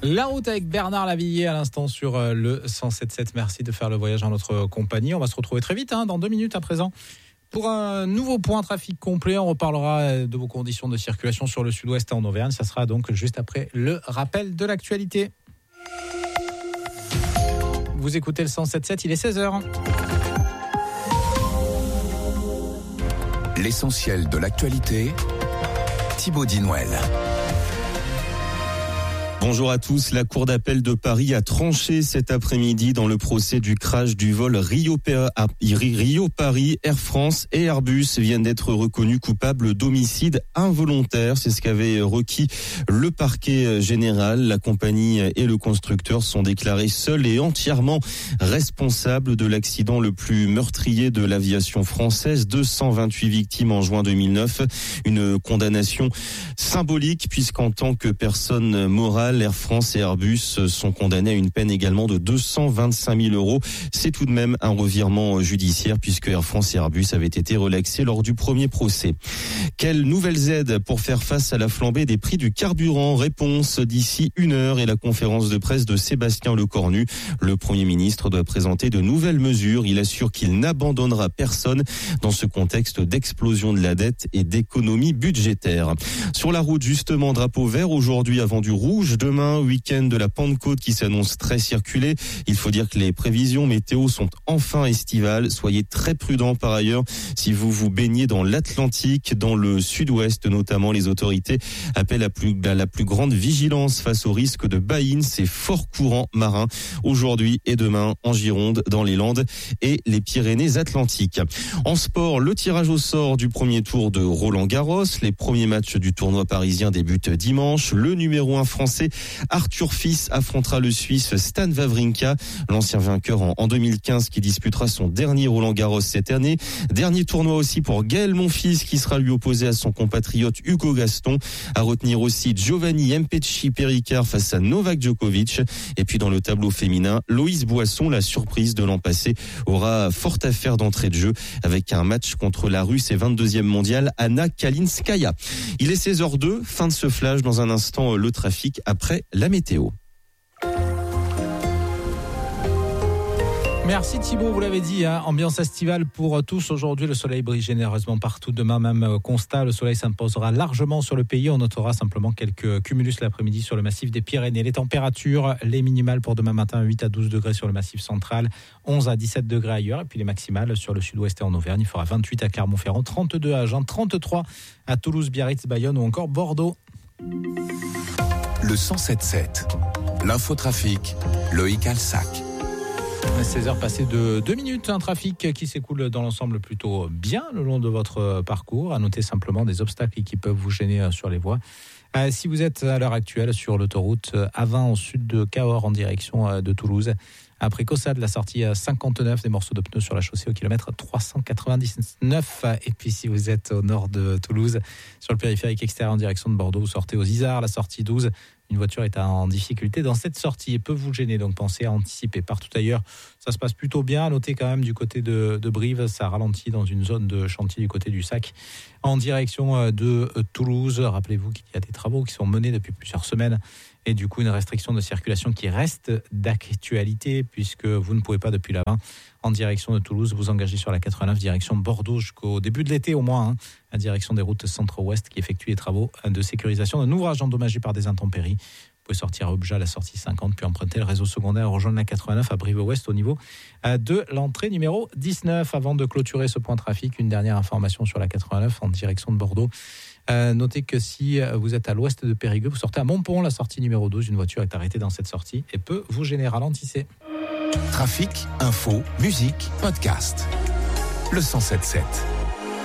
La route avec Bernard Lavilliers à l'instant sur le 107.7. Merci de faire le voyage en notre compagnie. On va se retrouver très vite, dans 2 minutes à présent. Pour un nouveau point trafic complet, on reparlera de vos conditions de circulation sur le sud-ouest en Auvergne. Ça sera donc juste après le rappel de l'actualité. Vous écoutez le 107.7, il est 16h. L'essentiel de l'actualité, Thibaut Dinouel. Bonjour à tous. La Cour d'appel de Paris a tranché cet après-midi dans le procès du crash du vol Rio-Paris. Air France et Airbus viennent d'être reconnus coupables d'homicide involontaire. C'est ce qu'avait requis le parquet général. La compagnie et le constructeur sont déclarés seuls et entièrement responsables de l'accident le plus meurtrier de l'aviation française. 228 victimes en juin 2009. Une condamnation symbolique puisqu'en tant que personne morale, Air France et Airbus sont condamnés à une peine également de 225 000 €. C'est tout de même un revirement judiciaire puisque Air France et Airbus avaient été relaxés lors du premier procès. Quelles nouvelles aides pour faire face à la flambée des prix du carburant? Réponse d'ici 1 heure et la conférence de presse de Sébastien Lecornu. Le Premier ministre doit présenter de nouvelles mesures. Il assure qu'il n'abandonnera personne dans ce contexte d'explosion de la dette et d'économie budgétaire. Sur la route, justement, drapeau vert aujourd'hui avant du rouge. Demain, week-end de la Pentecôte qui s'annonce très circulé. Il faut dire que les prévisions météo sont enfin estivales. Soyez très prudents par ailleurs si vous vous baignez dans l'Atlantique, dans le sud-ouest notamment. Les autorités appellent à la plus grande vigilance face au risque de baïnes et forts courants marins aujourd'hui et demain en Gironde, dans les Landes et les Pyrénées-Atlantiques. En sport, le tirage au sort du premier tour de Roland-Garros. Les premiers matchs du tournoi parisien débutent dimanche. Le numéro 1 français Arthur Fils affrontera le Suisse Stan Wawrinka, l'ancien vainqueur en 2015 qui disputera son dernier Roland-Garros cette année. Dernier tournoi aussi pour Gaël Monfils qui sera lui opposé à son compatriote Hugo Gaston. À retenir aussi Giovanni Mpetshi-Perricard face à Novak Djokovic. Et puis dans le tableau féminin, Loïs Boisson, la surprise de l'an passé, aura fort à faire d'entrée de jeu avec un match contre la Russe et 22e mondiale Anna Kalinskaya. Il est 16h02, fin de ce flash. Dans un instant, le trafic après la météo. Merci Thibaut, vous l'avez dit, ambiance estivale pour tous. Aujourd'hui, le soleil brille généreusement partout. Demain, même constat, le soleil s'imposera largement sur le pays. On notera simplement quelques cumulus l'après-midi sur le massif des Pyrénées. Les températures, les minimales pour demain matin, 8 à 12 degrés sur le massif central, 11 à 17 degrés ailleurs. Et puis les maximales sur le sud-ouest et en Auvergne. Il fera 28 à Clermont-Ferrand, 32 à Agen, 33 à Toulouse, Biarritz, Bayonne ou encore Bordeaux. Le 107.7, l'infotrafic, Loïc Alsac. 16h passées de 2 minutes, un trafic qui s'écoule dans l'ensemble plutôt bien le long de votre parcours. À noter simplement des obstacles qui peuvent vous gêner sur les voies. Si vous êtes à l'heure actuelle sur l'autoroute A20 au sud de Cahors en direction de Toulouse, après Caussade, la sortie 59, des morceaux de pneus sur la chaussée au kilomètre 399. Et puis si vous êtes au nord de Toulouse, sur le périphérique extérieur en direction de Bordeaux, vous sortez aux Isards, la sortie 12. Une voiture est en difficulté dans cette sortie et peut vous gêner, donc pensez à anticiper. Partout ailleurs, ça se passe plutôt bien. À noter quand même du côté de Brive, ça ralentit dans une zone de chantier du côté du Sac en direction de Toulouse. Rappelez-vous qu'il y a des travaux qui sont menés depuis plusieurs semaines et du coup une restriction de circulation qui reste d'actualité puisque vous ne pouvez pas depuis là-bas en direction de Toulouse vous engager sur la 89 direction Bordeaux jusqu'au début de l'été au moins, à direction des routes centre-ouest qui effectuent les travaux de sécurisation d'un ouvrage endommagé par des intempéries. Vous pouvez sortir à Objat, la sortie 50, puis emprunter le réseau secondaire et rejoindre la 89 à Brive-Ouest au niveau de l'entrée numéro 19. Avant de clôturer ce point trafic, une dernière information sur la 89 en direction de Bordeaux. Notez que si vous êtes à l'ouest de Périgueux, vous sortez à Montpont, la sortie numéro 12, une voiture est arrêtée dans cette sortie et peut vous gêner. Ralentissez. Trafic, info, musique, podcast. Le 107.7.